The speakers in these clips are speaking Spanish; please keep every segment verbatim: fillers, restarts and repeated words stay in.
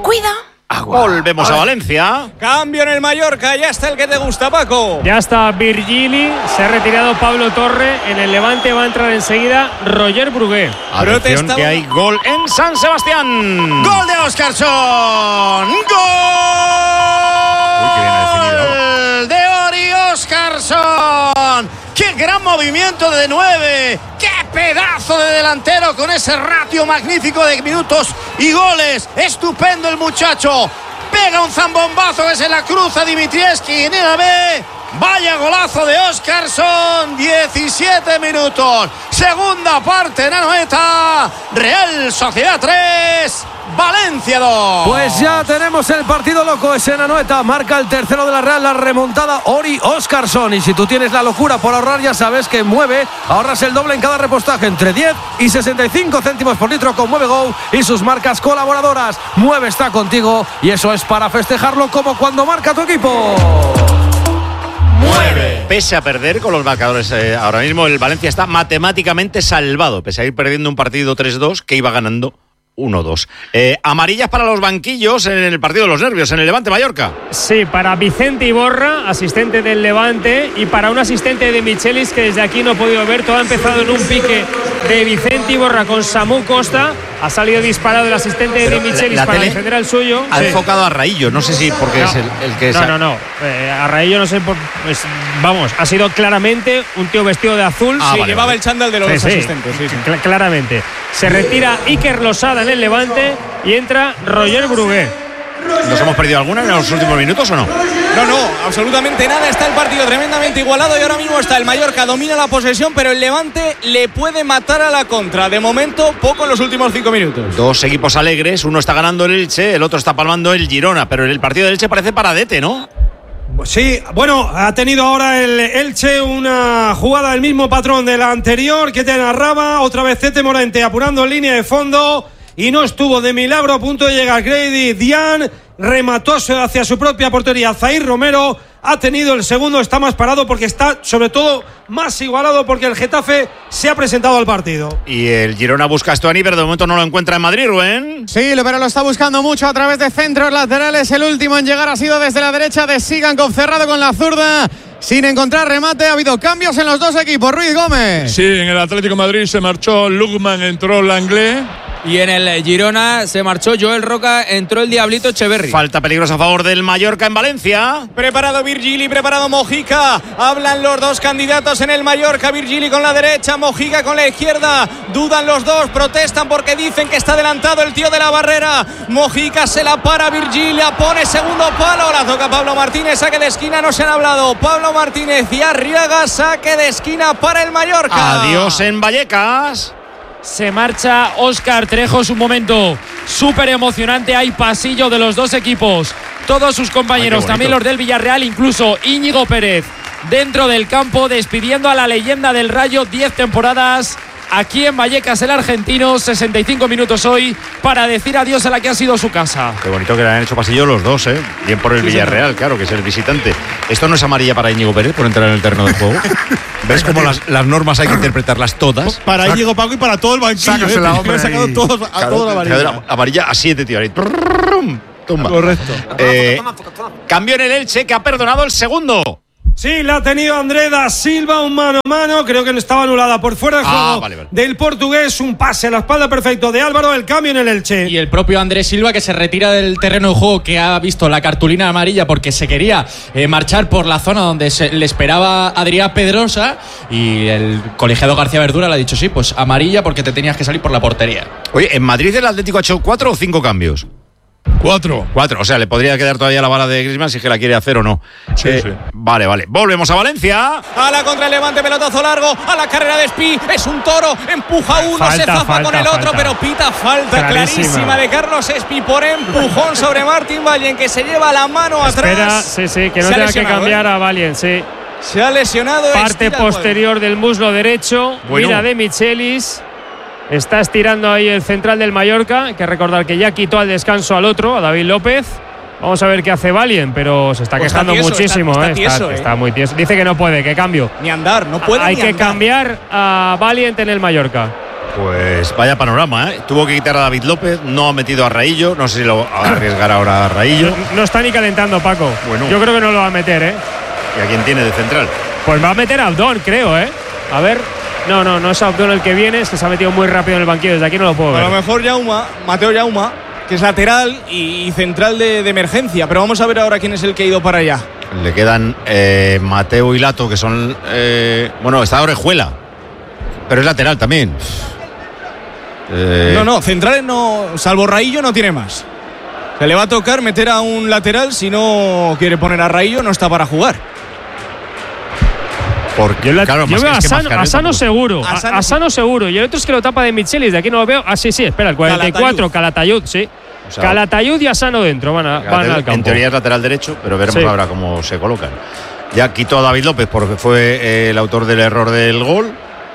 cuida. Agua. Volvemos a Valencia. Cambio en el Mallorca, ya está el que te gusta, Paco. Ya está Virgili, se ha retirado Pablo Torre. En el Levante va a entrar enseguida Roger Brugué. Atención que hay gol en San Sebastián. Gol de Óscarsson. Gol Uy, qué bien ha definido. de Ori Óscarsson. ¡Qué gran movimiento de nueve! ¡Qué pedazo de delantero con ese ratio magnífico de minutos y goles! ¡Estupendo el muchacho! Pega un zambombazo que se la cruza Dimitrievski en el B. Vaya golazo de Óscarsson. diecisiete minutos. Segunda parte en Anoeta. Real Sociedad tres. Valencia dos. Pues ya tenemos el partido loco. Es en Anoeta. Marca el tercero de la Real, la remontada Ori Óscarsson. Y si tú tienes la locura por ahorrar, ya sabes que Mueve ahorras el doble en cada repostaje, entre diez y sesenta y cinco céntimos por litro con Mueve Go y sus marcas colaboradoras. Mueve está contigo y eso es para festejarlo como cuando marca tu equipo. Mueve. Pese a perder con los marcadores, eh, ahora mismo el Valencia está matemáticamente salvado, pese a ir perdiendo un partido tres dos que iba ganando uno dos. Eh, amarillas para los banquillos en el partido de los nervios, en el Levante Mallorca. Sí, para Vicente Iborra, asistente del Levante, y para un asistente de Michelis que desde aquí no he podido ver. Todo ha empezado en un pique de Vicente Iborra con Samu Costa. Ha salido disparado el asistente Pero de Michelis para defender al suyo. Ha sí. enfocado a Raillo, no sé si porque no, es el, el que... No, sa- no, no. Eh, a Raillo no sé por... Pues, vamos, ha sido claramente un tío vestido de azul. Ah, sí, vale, llevaba vale. el chándal de los sí, sí, asistentes. Sí, sí. Cl- claramente. Se retira Iker Losada en el Levante y entra Roger Brugué. ¿Nos hemos perdido alguna en los últimos minutos o no? No, no, absolutamente nada. Está el partido tremendamente igualado y ahora mismo está el Mallorca, domina la posesión, pero el Levante le puede matar a la contra. De momento, poco en los últimos cinco minutos. Dos equipos alegres, uno está ganando el Elche, el otro está palmando el Girona, pero el partido del Elche parece paradete, ¿no? Sí, bueno, ha tenido ahora el Elche una jugada del mismo patrón de la anterior que te narraba. Otra vez Tete Morente apurando en línea de fondo y no estuvo de milagro a punto de llegar Grady Dian. Remató hacia su propia portería Zair Romero. Ha tenido el segundo, está más parado porque está sobre todo más igualado porque el Getafe se ha presentado al partido. Y el Girona busca a Stuani, pero de momento no lo encuentra en Madrid, Rubén. Sí, pero lo está buscando mucho a través de centros laterales. El último en llegar ha sido desde la derecha de Sigankov, cerrado con la zurda. Sin encontrar remate, ha habido cambios en los dos equipos. Ruiz Gómez. Sí, en el Atlético de Madrid se marchó Lugman, entró Langlais. Y en el Girona se marchó Joel Roca, entró el Diablito Echeverri. Falta peligrosa a favor del Mallorca en Valencia. Preparado Virgili, preparado Mojica. Hablan los dos candidatos en el Mallorca. Virgili con la derecha, Mojica con la izquierda. Dudan los dos, protestan porque dicen que está adelantado el tío de la barrera. Mojica se la para, Virgili, la pone segundo palo. La toca Pablo Martínez, saque de esquina, no se han hablado. Pablo Martínez y Arriaga, saque de esquina para el Mallorca. Adiós en Vallecas. Se marcha Óscar Trejo, es un momento súper emocionante. Hay pasillo de los dos equipos. Todos sus compañeros, Ay, también los del Villarreal, incluso Íñigo Pérez, dentro del campo, despidiendo a la leyenda del Rayo, diez temporadas. Aquí en Vallecas, el argentino, sesenta y cinco minutos hoy para decir adiós a la que ha sido su casa. Qué bonito que le han hecho pasillo los dos, ¿eh? Bien por el sí, Villarreal, sí. Claro, que es el visitante. ¿Esto no es amarilla para Íñigo Pérez por entrar en el terreno del juego? ¿Ves cómo las, las normas hay que interpretarlas todas? Para Sac- Íñigo Paco y para todo el banquillo. ¿Eh? La hombre, sacado todos, a claro, toda la amarilla. Amarilla a siete, tío. Ahí. Tumba. Correcto. Eh, cambio en el Elche, que ha perdonado el segundo. Sí, la ha tenido André da Silva, un mano a mano, creo que no estaba anulada por fuera de juego ah, vale, vale. del portugués, un pase a la espalda perfecto de Álvaro, el cambio en el Elche. Y el propio Andrés Silva, que se retira del terreno de juego, que ha visto la cartulina amarilla porque se quería eh, marchar por la zona donde se le esperaba Adrián Pedrosa, y el colegiado García Verdura le ha dicho sí, pues amarilla porque te tenías que salir por la portería. Oye, ¿en Madrid el Atlético ha hecho cuatro o cinco cambios? Cuatro. Cuatro, o sea, le podría quedar todavía la bala de Griezmann si que la quiere hacer o no. Sí, eh, sí. Vale, vale. Volvemos a Valencia. A la contra el Levante, pelotazo largo. A la carrera de Espí. Es un toro. Empuja uno, falta, se zafa falta, con el otro, falta. Pero pita falta clarísima. clarísima de Carlos Espí por empujón sobre Martín Vallen, que se lleva la mano Espera, atrás. sí, sí, que no tenga que cambiar ¿eh? a Vallen, sí. Se ha lesionado. Parte posterior del muslo derecho. Bueno. Mira de Michelis. Está estirando ahí el central del Mallorca. Hay que recordar que ya quitó al descanso al otro, a David López. Vamos a ver qué hace Valien, pero se está pues quejando está tieso, muchísimo. Está, está, eh. tieso, está, eh. está muy tieso. Dice que no puede, que cambio. Ni andar, no puede Hay ni que andar. cambiar a Valien en el Mallorca. Pues vaya panorama, ¿eh? Tuvo que quitar a David López, no ha metido a Raillo, no sé si lo va a arriesgar ahora a Raillo. No, no está ni calentando, Paco. Bueno. Yo creo que no lo va a meter, ¿eh? ¿Y a quién tiene de central? Pues va a meter a Abdón, creo, ¿eh? A ver. No, no, no es Abdón el que viene, es que se ha metido muy rápido en el banquillo, desde aquí no lo puedo ver. A lo mejor Yauma, Mateo Yauma, que es lateral y, y central de, de emergencia, pero vamos a ver ahora quién es el que ha ido para allá. Le quedan eh, Mateo y Lato, que son... Eh, bueno, está Orejuela, pero es lateral también. Eh, no, no, centrales no, salvo Raillo no tiene más. Se le va a tocar meter a un lateral, si no quiere poner a Raillo no está para jugar. Porque, yo, la, claro, yo veo a Sano, a Sano seguro, a Sano, a, a Sano seguro, y el otro es que lo tapa de Michelis, de aquí no lo veo. Ah, sí, sí, espera, el cuarenta y cuatro, Calatayud, sí. O sea, Calatayud y a Sano dentro, van, a, van al campo. En teoría es lateral derecho, pero veremos sí. ahora cómo se colocan. Ya quitó a David López porque fue eh, el autor del error del gol.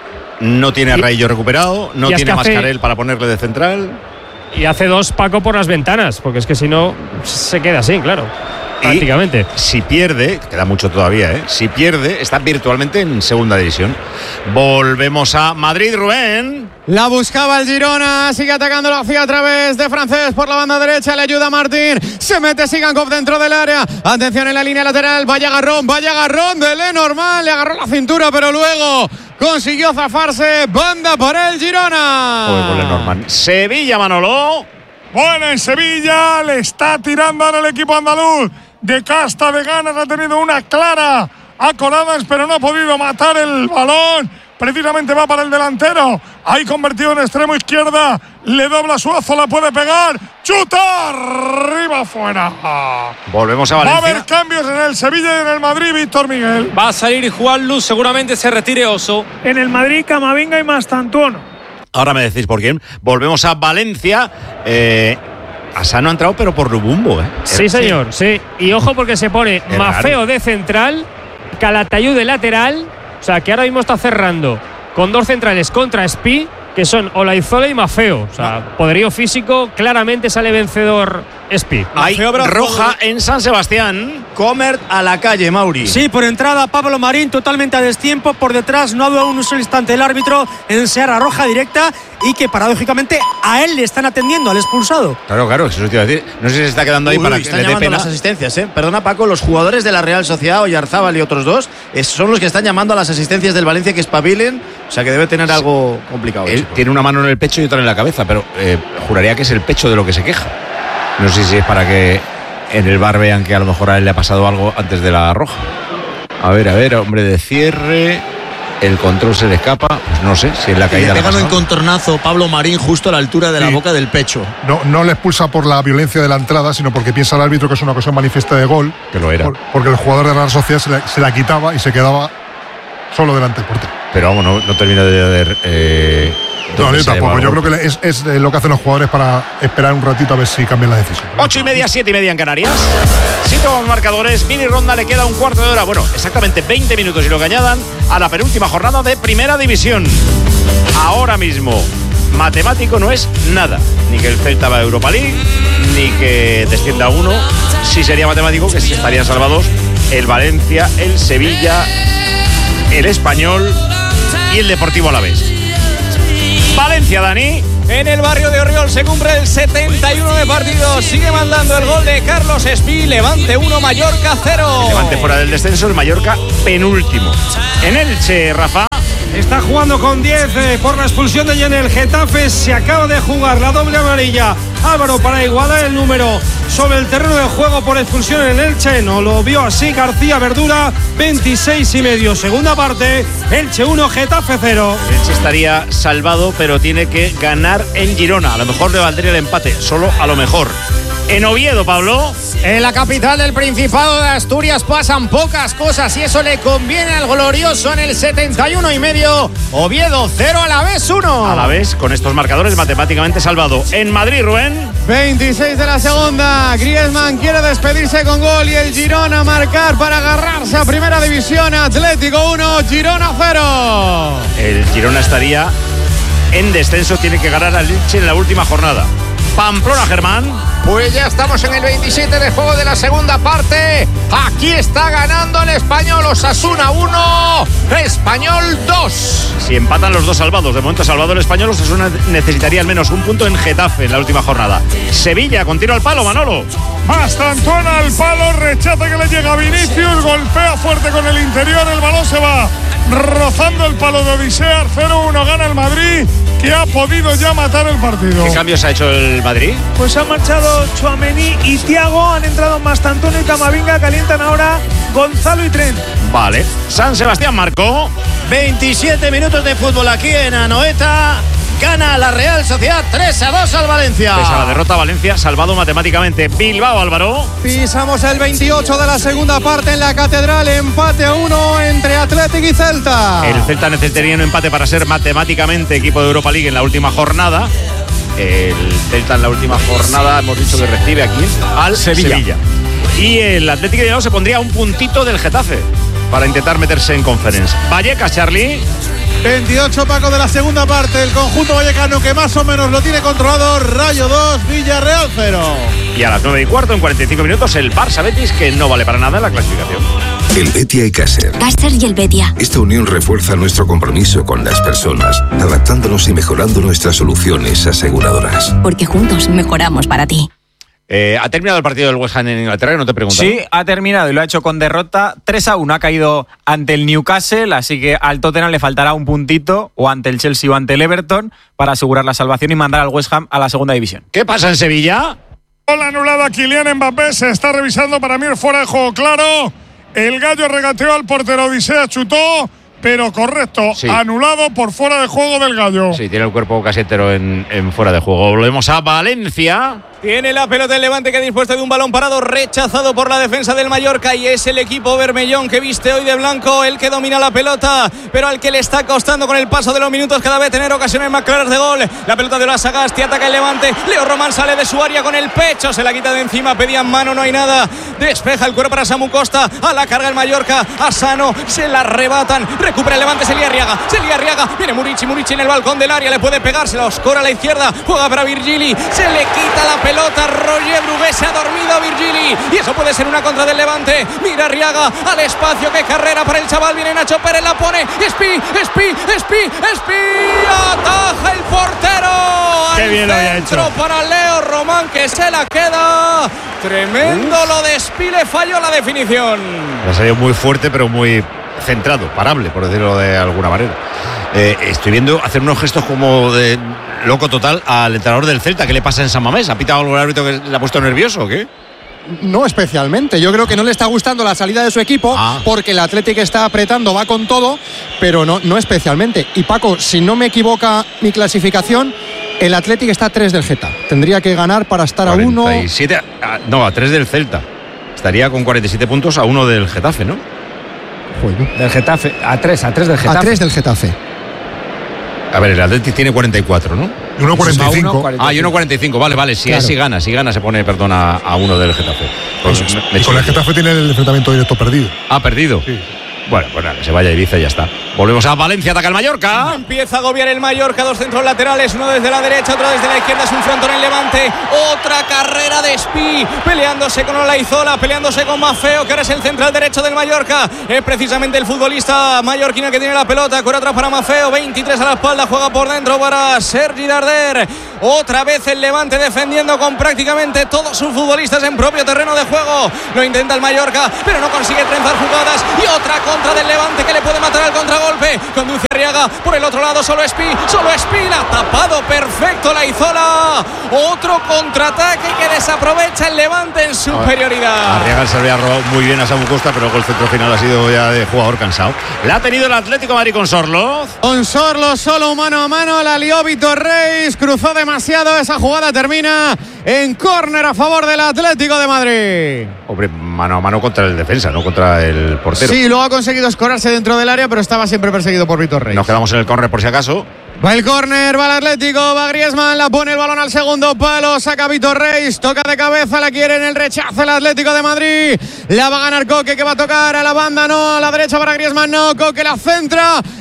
No tiene a Raillo recuperado, no tiene a Mascarell hace, para ponerle de central. Y hace dos Paco por las ventanas, porque es que si no se queda así, claro. Prácticamente. Y si pierde, queda mucho todavía, ¿eh? Si pierde, está virtualmente en segunda división. Volvemos a Madrid, Rubén. La buscaba el Girona, sigue atacando la F I A a través de Francés por la banda derecha, le ayuda Martín, se mete Sigankov dentro del área, atención en la línea lateral, vaya agarrón, vaya agarrón de Lenormand, le agarró la cintura pero luego consiguió zafarse, banda para el Girona. Joder, Lenormand. Sevilla, Manolo. Bueno, en Sevilla le está tirando ahora el equipo andaluz, de casta de ganas, ha tenido una clara a Coladas, pero no ha podido matar el balón. Precisamente va para el delantero. Ahí convertido en extremo izquierda. Le dobla Suazo, la puede pegar. ¡Chuta! Arriba, afuera. Volvemos a Valencia. Va a haber cambios en el Sevilla y en el Madrid, Víctor Miguel. Va a salir Juan Luz, seguramente se retire Oso. En el Madrid, Camavinga y Mastantuono. Ahora me decís por quién. Volvemos a Valencia. Eh, Asano ha entrado, pero por Lubumbo, ¿eh? Sí, señor, sí. Y ojo porque se pone es Mafeo raro. De central, Calatayud de lateral. O sea, que ahora mismo está cerrando con dos centrales contra Spi, que son Olaizola y Mafeo. O sea, no. Poderío físico, claramente sale vencedor Spi. Hay roja en San Sebastián. Comer a la calle, Mauri. Sí, por entrada Pablo Marín totalmente a destiempo. Por detrás no ha dado un solo instante el árbitro en enseñar roja directa y que paradójicamente a él le están atendiendo, al expulsado. Claro, claro, eso te iba a decir. No sé si se está quedando ahí Uy, para que le dé pena. Las asistencias, ¿eh? Perdona, Paco, los jugadores de la Real Sociedad, Oyarzábal y otros dos, son los que están llamando a las asistencias del Valencia que espabilen. O sea, que debe tener algo complicado. Él eso, tiene una mano en el pecho y otra en la cabeza, pero eh, juraría que es el pecho de lo que se queja. No sé si es para que en el bar vean que a lo mejor a él le ha pasado algo antes de la roja. A ver, a ver, hombre de cierre. El control se le escapa. Pues no sé si es la caída. Le pegan un encontronazo Pablo Marín justo a la altura de sí. la boca del pecho. No, no le expulsa por la violencia de la entrada, sino porque piensa el árbitro que es una ocasión manifiesta de gol. Que lo era. Por, porque el jugador de la Real Sociedad se la, se la quitaba y se quedaba solo delante del portero. Pero vamos, no, no termina de ver. Eh, no, yo tampoco. Yo creo que es, es lo que hacen los jugadores para esperar un ratito a ver si cambian la decisión. Ocho y media, siete y media en Canarias. Si tomamos marcadores, mini ronda, le queda un cuarto de hora. Bueno, exactamente veinte minutos y lo que añadan a la penúltima jornada de Primera División. Ahora mismo, matemático no es nada. Ni que el Celta va a Europa League, ni que descienda uno. Sí sería matemático que estarían salvados el Valencia, el Sevilla, el Español y el Deportivo Alavés. Valencia, Dani. En el barrio de Orriol se cumple el setenta y uno de partido. Sigue mandando el gol de Carlos Espí. Levante uno, Mallorca cero. El Levante fuera del descenso, el Mallorca penúltimo. En Elche, Rafa. Está jugando con diez eh, por la expulsión de Yen el Getafe. Se acaba de jugar la doble amarilla. Álvaro para igualar el número sobre el terreno de juego por expulsión en Elche. No lo vio así García Verdura. veintiséis y medio. Segunda parte. Elche uno, Getafe cero. Elche estaría salvado, pero tiene que ganar en Girona. A lo mejor le valdría el empate. Solo a lo mejor. En Oviedo, Pablo. En la capital del Principado de Asturias pasan pocas cosas y eso le conviene al glorioso en el setenta y uno y medio. Oviedo cero, Alavés uno. Alavés con estos marcadores matemáticamente salvado. En Madrid, Rubén. veintiséis de la segunda. Griezmann quiere despedirse con gol y el Girona marcar para agarrarse a Primera División. Atlético uno, Girona cero. El Girona estaría en descenso, tiene que ganar al Elche en la última jornada. Pamplona, Germán. Pues ya estamos en el veintisiete de juego de la segunda parte. Aquí está ganando el Español. Osasuna uno, Español dos. Si empatan los dos salvados, de momento salvado el Español, Osasuna necesitaría al menos un punto en Getafe en la última jornada. Sevilla, con tiro al palo, Manolo. Mastantona al palo, rechaza que le llega a Vinicius, golpea fuerte con el interior, el balón se va rozando el palo de Odisea. Cero uno gana el Madrid, que ha podido ya matar el partido. ¿Qué cambios ha hecho el Madrid? Pues han marchado Tchouaméni y Thiago, han entrado Mastantona y Camavinga, calientan ahora Gonzalo y Trent. Vale. San Sebastián marcó. veintisiete minutos de fútbol aquí en Anoeta. Gana la Real Sociedad tres a dos al Valencia. Pese a la derrota, Valencia salvado matemáticamente. Bilbao, Álvaro. Pisamos el veintiocho de la segunda parte en la Catedral. Empate a uno entre Athletic y Celta. El Celta necesitaría un empate para ser matemáticamente equipo de Europa League en la última jornada. El Celta en la última jornada hemos dicho que recibe aquí al Sevilla. Sevilla. Y el Atlético de Bilbao se pondría a un puntito del Getafe para intentar meterse en Conference. Vallecas, Charlie. veintiocho, Paco, de la segunda parte. El conjunto vallecano que más o menos lo tiene controlado. Rayo dos, Villarreal cero. Y a las nueve y cuarto, en cuarenta y cinco minutos, el Barça Betis, que no vale para nada en la clasificación. El Betia y Caser. Caser y el Betia. Esta unión refuerza nuestro compromiso con las personas, adaptándonos y mejorando nuestras soluciones aseguradoras. Porque juntos mejoramos para ti. Eh, ¿Ha terminado el partido del West Ham en Inglaterra? No te pregunto. Sí, ha terminado y lo ha hecho con derrota tres a uno. Ha caído ante el Newcastle, así que al Tottenham le faltará un puntito, o ante el Chelsea o ante el Everton, para asegurar la salvación y mandar al West Ham a la segunda división. ¿Qué pasa en Sevilla? Gol anulado a Kylian Mbappé, se está revisando, para mí es fuera de juego claro. El Gallo regateó al portero, Odisea chutó, pero correcto, sí. Anulado por fuera de juego del Gallo. Sí, tiene el cuerpo casi entero en, en fuera de juego. Volvemos a Valencia. Tiene la pelota el Levante, que ha dispuesto de un balón parado rechazado por la defensa del Mallorca, y es el equipo bermellón que viste hoy de blanco el que domina la pelota, pero al que le está costando con el paso de los minutos cada vez tener ocasiones más claras de gol. La pelota de la Sagasti, ataca el Levante, Leo Román sale de su área con el pecho, se la quita de encima, pedían mano, no hay nada, despeja el cuero para Samu Costa, a la carga el Mallorca, a Sano, se la arrebatan, recupera el Levante, se le arriaga, se le arriaga, viene Murici, Murici en el balcón del área, le puede pegar, se la oscura a la izquierda, juega para Virgili, se le quita la pelota, Roger Brugué, se ha dormido Virgili, y eso puede ser una contra del Levante. Mira Arriaga al espacio, qué carrera para el chaval, viene Nacho Pérez, la pone, Espi, Espi, Espi, Espi, ataja el portero. Qué bien lo había hecho. Para Leo Román, que se la queda. Tremendo Uf. Lo de Espi, le falló la definición. Le ha salido muy fuerte, pero muy centrado, parable, por decirlo de alguna manera. Eh, estoy viendo hacer unos gestos como de loco total al entrenador del Celta. ¿Qué le pasa en San Mamés? ¿Ha pitado algún árbitro que le ha puesto nervioso o qué? No especialmente, yo creo que no le está gustando la salida de su equipo, ah. porque el Athletic está apretando, va con todo, pero no, no especialmente. Y Paco, si no me equivoca mi clasificación, el Athletic está a tres del Geta. Tendría que ganar para estar cuarenta y siete, a uno. No, a tres del Celta. Estaría con cuarenta y siete puntos a uno del Getafe, ¿no? Bueno. Del Getafe, a tres, a tres del Getafe. A tres del Getafe. A ver, el Atlético tiene cuarenta y cuatro, ¿no? Y uno cuarenta y cinco. Ah, y uno cuarenta y cinco, vale, vale. Si, claro. si gana, si gana se pone, perdón, a, a uno del Getafe. Pues, me, me y con el Getafe tiene el enfrentamiento directo perdido. Ah, perdido. Sí. Bueno, pues nada, que se vaya a Ibiza y ya está. Volvemos a Valencia, ataca el Mallorca. Empieza a agobiar el Mallorca, dos centros laterales, uno desde la derecha, otro desde la izquierda, es un frontón en Levante. Otra carrera de Espi, peleándose con Olaizola, peleándose con Mafeo, que ahora es el central derecho del Mallorca. Es precisamente el futbolista mallorquino que tiene la pelota, cuero atrás para Mafeo, veintitrés a la espalda, juega por dentro para Sergi Darder. Otra vez el Levante defendiendo con prácticamente todos sus futbolistas en propio terreno de juego. Lo intenta el Mallorca, pero no consigue trenzar jugadas. Y otra contra del Levante que le puede matar al contragolpe. Conduce Arriaga por el otro lado, solo Espi, solo Espi, la ha tapado perfecto la Izola. Otro contraataque que desaprovecha el Levante en superioridad. Arriaga se había robado muy bien a Samu Costa, pero el centro final ha sido ya de jugador cansado. La ha tenido el Atlético de Madrid con Sorloz. Con Sorloz solo mano a mano, la lió Vitor Reis, cruzó demasiado, esa jugada termina en córner a favor del Atlético de Madrid. Hombre, mano a mano contra el defensa, no contra el portero. Sí, lo ha conseguido escorarse dentro del área, pero estaba siempre perseguido por Vitor Reis. Nos quedamos en el córner por si acaso. Va el córner, va el Atlético, va Griezmann, la pone el balón al segundo palo, saca Vitor Reis, toca de cabeza, la quiere en el rechazo el Atlético de Madrid, la va a ganar Coque, que va a tocar a la banda, no, a la derecha para Griezmann, no, Coque la centra,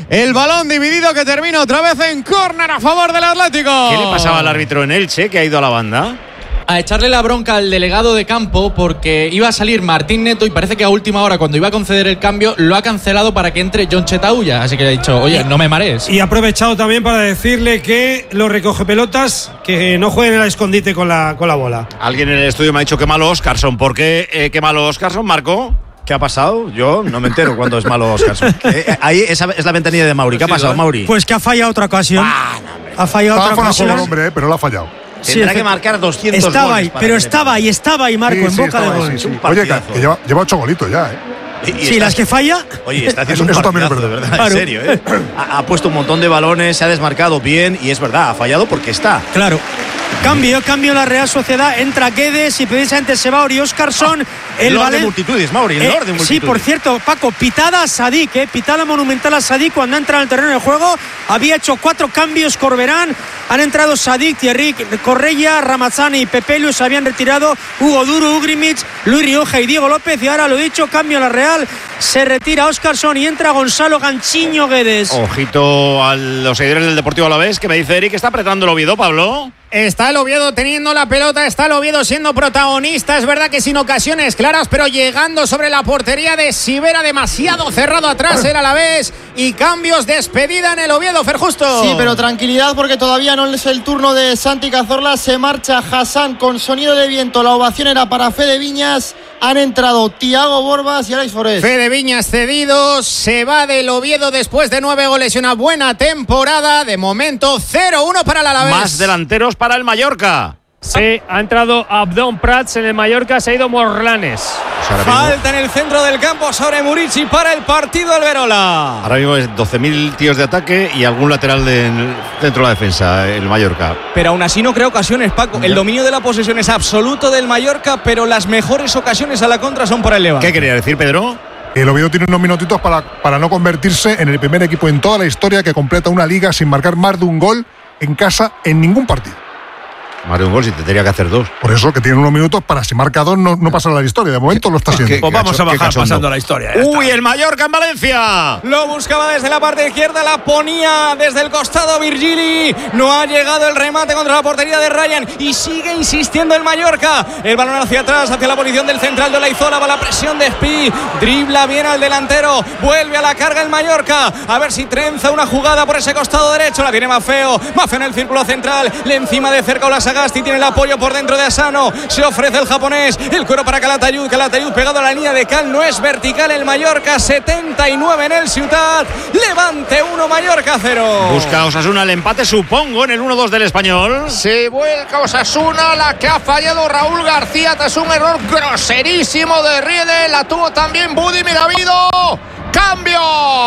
El balón dividido que termina otra vez en córner a favor del Atlético. ¿Qué le pasaba al árbitro en Elche que ha ido a la banda? A echarle la bronca al delegado de campo porque iba a salir Martín Neto y parece que a última hora, cuando iba a conceder el cambio, lo ha cancelado para que entre John Chetauya. Así que le ha dicho, oye, no me marees. Y ha aprovechado también para decirle que los recoge pelotas que no jueguen al escondite con la, con la bola. Alguien en el estudio me ha dicho que malo Oscarson. ¿Por qué eh, qué malo Oscarson, Marco? ¿Qué ha pasado? Yo no me entero cuándo es malo Oscarson. eh, ahí esa es la ventanilla de Mauri. ¿Qué ha pasado, Mauri? Pues que ha fallado otra ocasión. Ah, no, ha fallado Estaba otra fuera ocasión. de juego, hombre, eh, pero lo ha fallado. Tendrá Sí, que marcar doscientos estaba goles ahí, para pero que- estaba ahí, estaba ahí, Marco, Sí, en sí, boca estaba de ahí, gol. sí, sí. Un Oye, que, partidazo. que lleva, lleva ocho golitos ya, ¿eh? Y- y Sí, está- las que falla. Oye, está haciendo Eso- un eso también es partidazo, de verdad. verdad, Claro. en serio, ¿eh? Ha, ha puesto un montón de balones, se ha desmarcado bien y es verdad, ha fallado porque está. Claro. Cambio, cambio la Real Sociedad. Entra Guedes y precisamente se va Ori Óscarson. El Lord de Valen- multitudes, Mauri, el Eh, Lord de multitudes. Sí, por cierto, Paco, pitada a Sadik, eh, pitada monumental a Sadik cuando entra en el terreno de juego. Había hecho cuatro cambios Corberán. Han entrado Sadik, Thierry Correia, Ramazzani y Pepelu. Se habían retirado Hugo Duro, Ugrimic, Luis Rioja y Diego López. Y ahora lo dicho, cambio a la Real. Se retira Óscarson y entra Gonzalo Ganchiño Guedes. Ojito a los seguidores del Deportivo Alavés, que me dice Eric que está apretando el Oviedo, Pablo. Está el Oviedo teniendo la pelota, está el Oviedo siendo protagonista, es verdad que sin ocasiones claras, pero llegando sobre la portería de Sivera, demasiado cerrado atrás el Alavés, y cambios, despedida en el Oviedo, Ferjusto. Sí, pero tranquilidad porque todavía no es el turno de Santi Cazorla, se marcha Hassan con sonido de viento, la ovación era para Fede Viñas, han entrado Thiago Borbas y Alex Forés. Fede Viñas cedido, se va del Oviedo después de nueve goles y una buena temporada, de momento cero uno para el Alavés. Más delanteros para el Mallorca. Sí, ha entrado Abdón Prats en el Mallorca, se ha ido Morlanes. Pues ahora, mismo, Falta en el centro del campo sobre Murici para el partido del Verola. ahora mismo es doce mil tíos de ataque y algún lateral de, en el centro de la defensa, el Mallorca. Pero aún así no crea ocasiones, Paco. El dominio de la posesión es absoluto del Mallorca, pero las mejores ocasiones a la contra son para el Levante. ¿Qué quería decir, Pedro? El Oviedo tiene unos minutitos para, para no convertirse en el primer equipo en toda la historia que completa una liga sin marcar más de un gol en casa en ningún partido. Más de un gol si tendría que hacer dos. Por eso que tienen unos minutos para, si marca dos, no, no pasa la historia. De momento lo está haciendo. Qué Pues vamos cacho- a qué bajar cachondo. pasando la historia. ya está. ¡Uy, el Mallorca en Valencia! Lo buscaba desde la parte izquierda, la ponía desde el costado Virgili. No ha llegado el remate contra la portería de Ryan y sigue insistiendo el Mallorca. El balón hacia atrás, hacia la posición del central de Olaizola. Va la presión de Spi. Dribla bien al delantero. Vuelve a la carga el Mallorca. A ver si trenza una jugada por ese costado derecho. La tiene Mafeo. Mafeo en el círculo central. Le encima de cerca Olasagasti. Tiene el apoyo por dentro de Asano. Se ofrece el japonés. El cuero para Calatayud. Calatayud pegado a la línea de cal. No es vertical el Mallorca. setenta y nueve en el Ciutat. Levante uno, Mallorca cero. Busca Osasuna el empate, supongo, en el uno dos del Español. Se vuelca Osasuna, la que ha fallado Raúl García tras un error groserísimo de Riedel. La tuvo también Budimir Davido. ¡Cambio!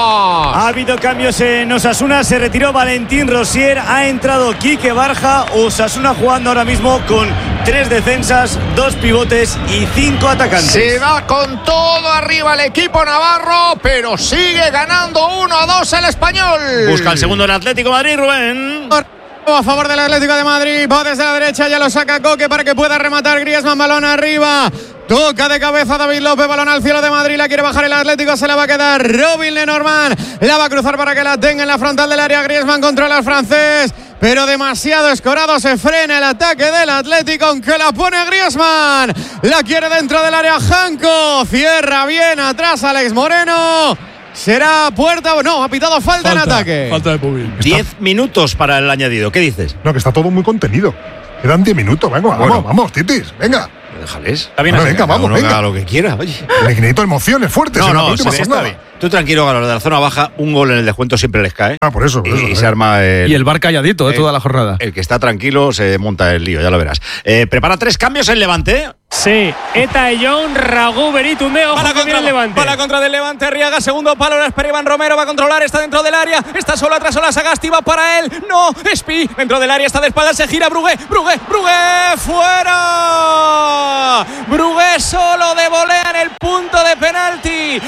Ha habido cambios en Osasuna, se retiró Valentín Rosier, ha entrado Quique Barja. Osasuna jugando ahora mismo con tres defensas, dos pivotes y cinco atacantes. Se va con todo arriba el equipo navarro, pero sigue ganando uno a dos el Español. Busca el segundo el Atlético de Madrid, Rubén. A favor del Atlético de Madrid, va desde la derecha, ya lo saca Coque para que pueda rematar Griezmann, balón arriba. Toca de cabeza David López, balón al cielo de Madrid, la quiere bajar el Atlético, se la va a quedar Robin Lenormand, la va a cruzar para que la tenga en la frontal del área. Griezmann controla al francés, pero demasiado escorado, se frena el ataque del Atlético, aunque la pone Griezmann, la quiere dentro del área Janko, cierra bien atrás Alex Moreno. Será puerta o no, ha pitado falta, falta en ataque. Falta de Pubil. Diez minutos para el añadido. ¿Qué dices? No, que está todo muy contenido. Quedan diez minutos. Venga, vamos, Bueno. vamos, Titis. Venga. Déjales. Está bien, venga, vamos, uno venga. que haga lo que quiera. Oye. Necesito emociones fuertes. No, en la no, última se ve, está jornada. bien. Tú tranquilo, Galo, de la zona baja, un gol en el descuento siempre les cae. Ah, por eso. Por y, eso, y eh. se arma el. Y el bar calladito de el- toda la jornada. El que está tranquilo se monta el lío, ya lo verás. Eh, prepara tres cambios en Levante. Sí, Eta John, Ragú, Beritunde, ojo Para que viene contra, el Levante. para contra del Levante, Arriaga, segundo palo, la espera Iván Romero, va a controlar, está dentro del área, está solo atrás, Olasagasti, va para él, no, Spi, dentro del área, está de espaldas, se gira, Brugué, Brugué, Brugué, fuera, Brugué solo de volea en el punto de penalti, ataca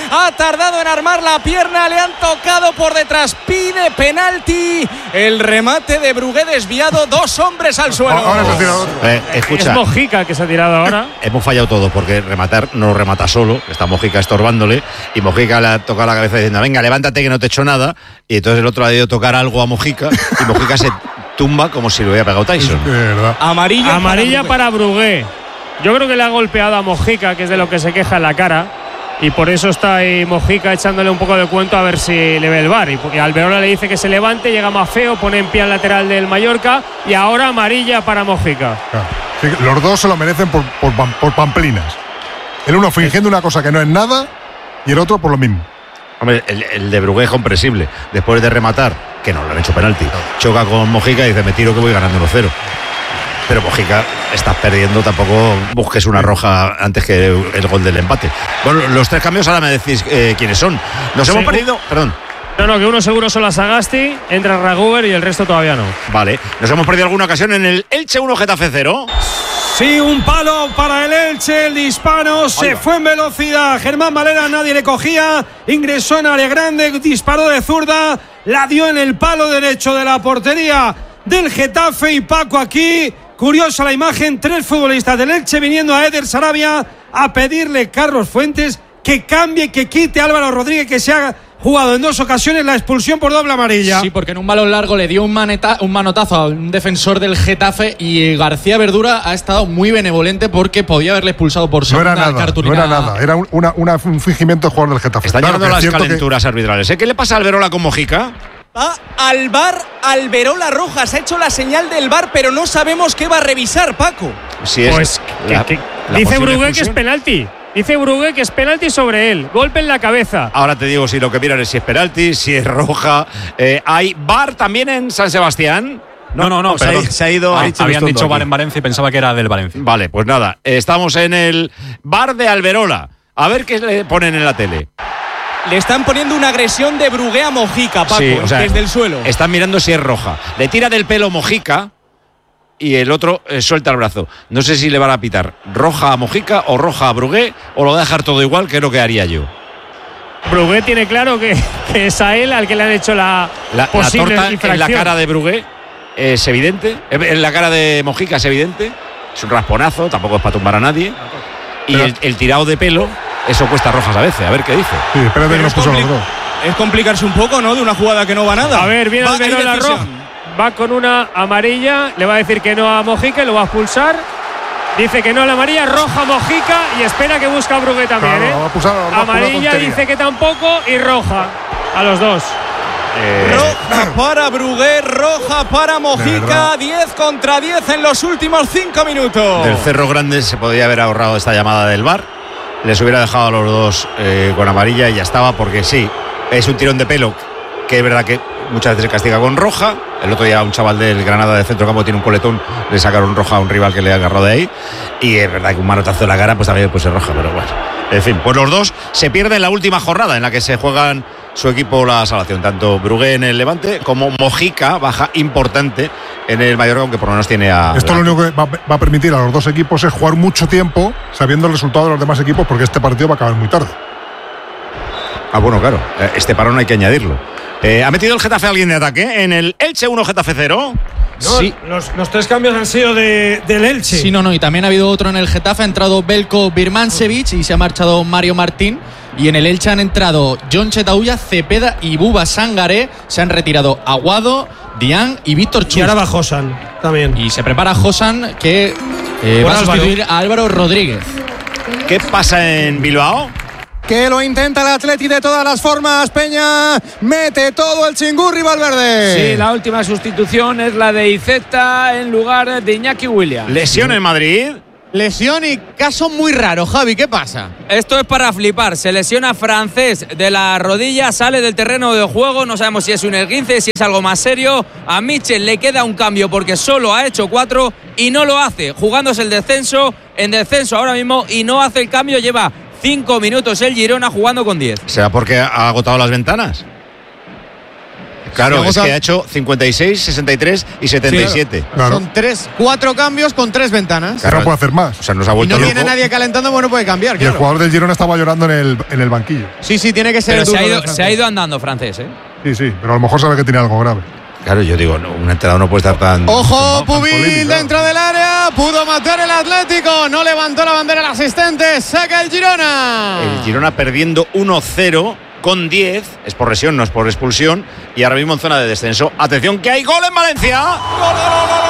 tardado en armar la pierna, le han tocado por detrás, pide penalti. El remate de Brugué desviado, dos hombres al suelo. Ahora se ha tirado otro. Eh, escucha, es Mojica que se ha tirado ahora. Hemos fallado todo porque rematar no lo remata solo, está Mojica estorbándole y Mojica le ha tocado la cabeza diciendo venga, levántate que no te he hecho nada, y entonces el otro ha ido a tocar algo a Mojica y Mojica se tumba como si lo hubiera pegado Tyson. Es verdad. Amarilla, Amarilla para Brugué. Yo creo que le ha golpeado a Mojica, que es de lo que se queja en la cara, y por eso está ahí Mojica echándole un poco de cuento a ver si le ve el V A R. Y porque Alberola le dice que se levante, llega más feo, pone en pie al lateral del Mallorca y ahora amarilla para Mojica. Claro. Sí, los dos se lo merecen por, por, por pamplinas. El uno fingiendo una cosa que no es nada y el otro por lo mismo. Hombre, el, el de Brugué es comprensible. Después de rematar, que no le han hecho penalti, choca con Mojica y dice me tiro que voy ganando uno cero. Pero Mojica, estás perdiendo, tampoco busques una roja antes que el gol del empate. Bueno, los tres cambios ahora me decís eh, quiénes son. Nos Sí. hemos perdido, perdón. No, no, que uno seguro son las Sagasti, entra Raguber y el resto todavía no. Vale, nos hemos perdido alguna ocasión en el Elche uno Getafe cero. Sí, un palo para el Elche, el disparo se fue en velocidad. Germán Valera nadie le cogía, ingresó en área grande, disparó de zurda, la dio en el palo derecho de la portería del Getafe y Paco aquí. Curiosa la imagen, tres futbolistas del Elche viniendo a Eder Sarabia a pedirle Carlos Fuentes que cambie, que quite a Álvaro Rodríguez, que se ha jugado en dos ocasiones la expulsión por doble amarilla. Sí, porque en un balón largo le dio un, maneta, un manotazo a un defensor del Getafe y García Verdura ha estado muy benevolente porque podía haberle expulsado por No segunda era nada, cartulina. no era nada. Era un, una, una, un fingimiento de jugador del Getafe. Están Claro llegando que es las cierto que- calenturas arbitrales. ¿eh? ¿Qué le pasa a Alberola con Mojica? Va al V A R Alberola Rojas, ha hecho la señal del V A R, pero no sabemos qué va a revisar, Paco. Si es Pues que- la- que- la dice posible Brugué que es expulsión. penalti. Dice Brugué que es penalti sobre él. Golpe en la cabeza. Ahora te digo si lo que miran es si es penalti, si es roja. Eh, ¿Hay V A R también en San Sebastián? No, no, no. se ha- perdón. se ha ido Ah, a Richie habían Lustondo dicho aquí. V A R en Valencia y pensaba que era del Valencia. Vale, pues nada. Estamos en el V A R de Alberola. A ver qué le ponen en la tele. Le están poniendo una agresión de Brugué a Mojica, Paco, Sí, o sea, desde el suelo. Están mirando si es roja. Le tira del pelo Mojica y el otro eh, suelta el brazo. No sé si le van a pitar roja a Mojica o roja a Brugué o lo va a dejar todo igual, que es lo que haría yo. Brugué tiene claro que, que es a él al que le han hecho la, La, la posible torta infracción. en la cara de Brugué es evidente. En la cara de Mojica es evidente. Es un rasponazo, tampoco es para tumbar a nadie. Y el, el tirado de pelo, eso cuesta rojas a veces. A ver qué dice. Sí, espérate que Pero nos es puso los compli- dos. Es complicarse un poco, ¿no? De una jugada que no va nada. A ver, viene Va, Alberola hay decisión. roja. Va con una amarilla, le va a decir que no a Mojica y lo va a expulsar. Dice que no a la amarilla, roja Mojica y espera que busca a Brugué también. Claro, ¿eh? va a expulsar a los dos por una Amarilla tontería. dice que tampoco y roja a los dos. Roja para Brugué, roja para Mojica. diez contra diez en los últimos cinco minutos. Del Cerro Grande se podría haber ahorrado esta llamada del V A R. Les hubiera dejado a los dos eh, con amarilla y ya estaba, porque sí, es un tirón de pelo que es verdad que muchas veces se castiga con roja. El otro día un chaval del Granada de centrocampo tiene un coletón, le sacaron roja a un rival que le ha agarrado de ahí. Y es verdad que un manotazo en la cara pues también pues es roja, pero bueno. En fin, pues los dos se pierden la última jornada en la que se juegan su equipo la salvación. Tanto Brugué en el Levante como Mojica, baja importante en el Mallorca, aunque por lo menos tiene a... Esto lo único que va, va a permitir a los dos equipos es jugar mucho tiempo sabiendo el resultado de los demás equipos, porque este partido va a acabar muy tarde. Ah, bueno, claro. Este parón hay que añadirlo. Eh, ¿Ha metido el Getafe a alguien de ataque en el Elche uno Getafe cero? No, Sí. los, los tres cambios han sido de, del Elche. Sí, no, no. Y también ha habido otro en el Getafe. Ha entrado Belko Birmancevic y se ha marchado Mario Martín. Y en el Elche han entrado John Chetauya, Cepeda y Buba Sangaré. Se han retirado Aguado, Dian y Víctor Chus. Y ahora va Josan también. Y se prepara Josan, que eh, Por va a Álvaro. sustituir a Álvaro Rodríguez. ¿Qué pasa en Bilbao? Que lo intenta el Atleti de todas las formas. Peña mete todo el chingurri Valverde. Sí, la última sustitución es la de Iceta en lugar de Iñaki Williams. Lesión en Madrid. Lesión y caso muy raro, Javi. ¿Qué pasa? Esto es para flipar. Se lesiona Francés de la rodilla, sale del terreno de juego. No sabemos si es un esguince, si es algo más serio. A Mitchell le queda un cambio porque solo ha hecho cuatro y no lo hace. Jugándose el descenso, en descenso ahora mismo y no hace el cambio. Lleva cinco minutos el Girona jugando con diez. ¿Será porque ha agotado las ventanas? Claro, Thiago es Sa- que ha hecho cincuenta y seis, sesenta y tres y setenta y siete. Sí, claro. Son tres, cuatro cambios con tres ventanas. Claro, no puede hacer más. O sea, nos ha Y vuelto no loco. tiene nadie calentando, bueno, puede cambiar. Y Claro. el jugador del Girona estaba llorando en el, en el banquillo. Sí, sí, tiene que ser Pero duro. se ha, de ido, francés. se ha ido andando francés, ¿eh? Sí, sí, pero a lo mejor sabe que tiene algo grave. Claro, yo digo, no, un entrenador no puede estar tan. Ojo, tan- tan Pubil polémico. dentro del área. Pudo matar el Atlético. No levantó la bandera el asistente. Saca el Girona. El Girona perdiendo uno cero con diez. Es por lesión, no es por expulsión. Y ahora mismo en zona de descenso. Atención, que hay gol en Valencia. ¡Gol, gol, gol, gol!